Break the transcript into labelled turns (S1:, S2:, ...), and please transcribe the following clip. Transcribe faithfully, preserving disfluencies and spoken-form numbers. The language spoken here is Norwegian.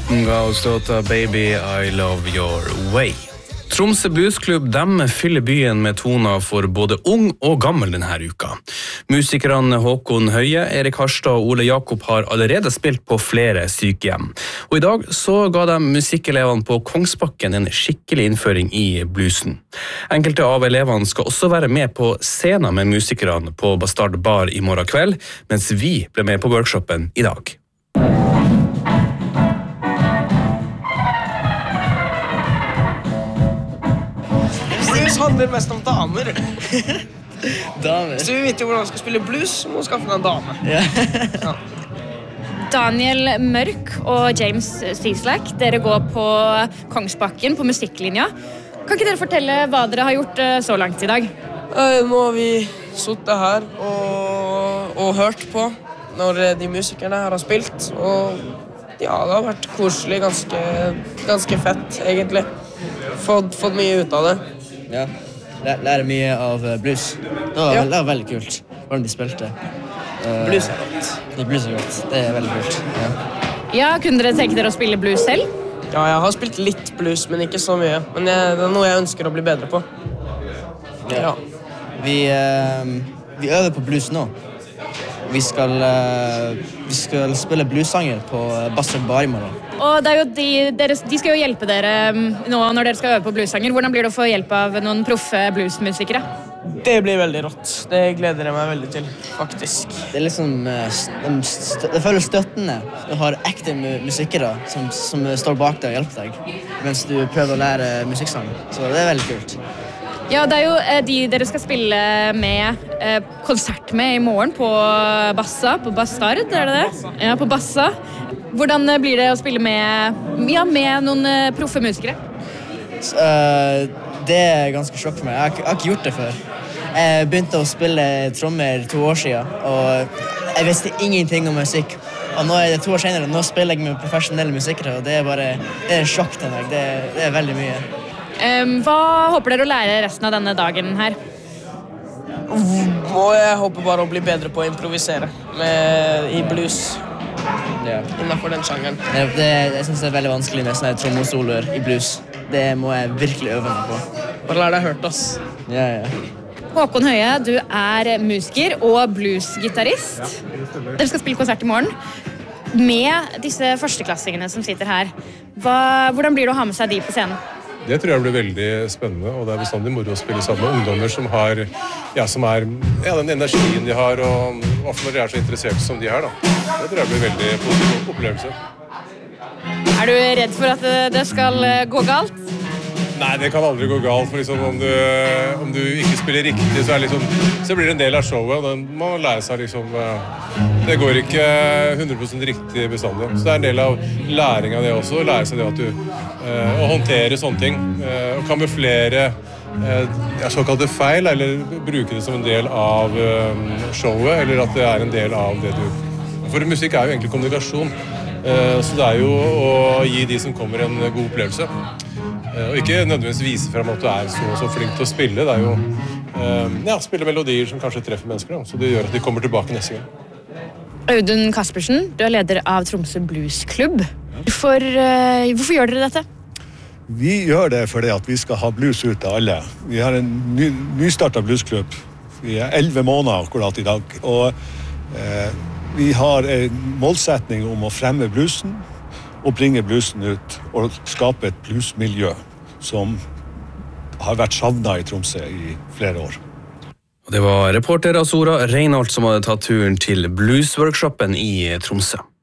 S1: Ga oss låta Baby, I Love Your Way. Tromsø Bluesklubb, de fyller byen med toner for både ung og gammel denne uka. Musikerne Håkon Høie, Erik Harstad og Ole Jakob har allerede spilt på flere sykehjem. Og i dag så ga de musikkelevene på Kongsbakken en skikkelig innføring i bluesen. Enkelte av elevene skal også være med på scenen med musikerne på Bastard Bar i morgen kveld, mens vi ble med på workshopen i dag.
S2: Blues handler mest om damer.
S3: Damer?
S2: Hvis du vil vite hvordan man skal spille blues, så må du skaffe deg en dame.
S3: Ja.
S2: Ja.
S4: Daniel Mørk og James Cieslak, dere går på Kongsbakken på musikklinja. Kan ikke dere fortelle hva dere har gjort så langt i dag?
S2: Eh, Nå har vi suttet her og, og hørt på når de musikerne her har spilt. Og ja, det har vært koselig, ganske, ganske fett egentlig. Fått, fått mye ut av det.
S3: Ja, lærer mye av blues. Det var,
S2: Ja.
S3: det var veldig kult hvordan de spilte. Uh,
S2: Blues er godt.
S3: Det blues er godt. Det er veldig kult. Ja.
S4: Ja, kunne dere tenke dere å spille blues selv?
S2: Ja, jeg har spilt litt blues, men ikke så mye. Men jeg, det er noe jeg ønsker å bli bedre på. Ja.
S3: Vi, uh, vi øver på blues nå. Vi skal, uh, vi skal spille bluessanger på Bastard Bar i morgen.
S4: Og det er jo de, dere, de skal jo hjelpe dere nå når dere skal øve på bluessanger. Hvordan blir det å få hjelp av noen proffe bluesmusikere?
S2: Det blir veldig rått. Det gleder jeg meg veldig til, faktisk.
S3: Det er liksom, uh, de stø det føles støttende. Du har ekte mu musikere som, som står bak deg og hjelper deg, mens du prøver å lære musikksang. Så det er veldig kult.
S4: Ja, det er jo eh, de dere skal spille med eh, konsert med i morgen på Bassa, på Bastard, er det det? Ja, på Bassa. Hvordan eh, blir det å spille med, ja, med noen eh, proffe musikere?
S3: Så, uh, det er ganske sjokk for meg. Jeg har, ikke- jeg har ikke gjort det før. Jeg begynte å spille trommer to år siden, og jeg visste ingenting om musikk. Og nå er det to år senere, nå spiller jeg med profesjonelle musikere, og det er bare det er sjokk til meg. Det, det er veldig mye.
S4: Um, hva håper dere å lære resten av denne dagen her?
S2: Og jeg håper bare å bli bedre på å improvisere med, i blues
S3: Ja.
S2: innenfor den sjangeren.
S3: Det, det, jeg synes det er veldig vanskelig med sånne trommesoloer i blues. Det må jeg virkelig øve meg på.
S2: Bare lær deg hørt oss.
S3: Ja, ja.
S4: Håkon Høie, du er musiker og bluesgitarist. Dere skal spille konsert i morgen med disse førsteklassingene som sitter her. Hva, hvordan blir det å ha med seg de på scenen?
S5: Det tror jeg blir veldig spennende, og det er bestandig moro å spille sammen med ungdommer som har, ja, som er, ja, den energien de har, og hvorfor de er så interesserte som de er, da. Det tror jeg blir veldig positiv opplevelse.
S4: Er du redd for at det skal gå galt?
S5: Nei, det kan aldri gå galt, for liksom, om, du, om du ikke spiller riktig, så, er liksom, så blir det en del av showet, og den må man lære seg liksom, det går ikke hundre prosent riktig bestandig. Så det er en del av læring av det også, å lære seg det at du, eh, å håndtere sånne ting, eh, og kamuflere eh, ja, såkalte feil, eller bruke det som en del av eh, showet, eller at det er en del av det du... For musikk er jo egentlig kommunikasjon, eh, så det er jo å gi de som kommer en god opplevelse. Og ikke nødvendigvis vise frem at du er så, så flink til å spille. Det er jo eh, ja, spille melodier som kanskje treffer mennesker, da. Så det gjør at de kommer tilbake neste gang.
S4: Audun Kaspersen, du er leder av Tromsø Bluesklubb. Hvorfor, uh, hvorfor gjør dere dette?
S6: Vi gjør det fordi at vi skal ha blues ut til alle. Vi har en ny, nystartet bluesklubb. Vi er elleve måneder akkurat i dag. Og eh, vi har en målsetning om å fremme bluesen, og bringe bluesen ut og skape et bluesmiljø som har vært savnet i Tromsø i flere år.
S1: Og det var reporter Azora Reinholdt som hadde tatt turen til bluesworkshopen i Tromsø.